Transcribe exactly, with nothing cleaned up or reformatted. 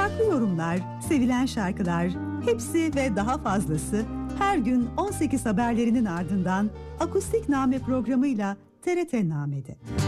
Farklı yorumlar, sevilen şarkılar, hepsi ve daha fazlası her gün on sekiz haberlerinin ardından Akustik Name programıyla T R T Name'de.